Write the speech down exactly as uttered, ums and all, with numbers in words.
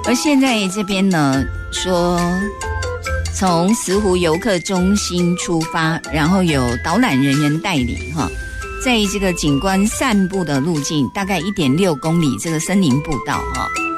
而现在这边呢，说从石湖游客中心出发，然后有导览人员带领哈，在这个景观散步的路径大概 一点六公里这个森林步道哈。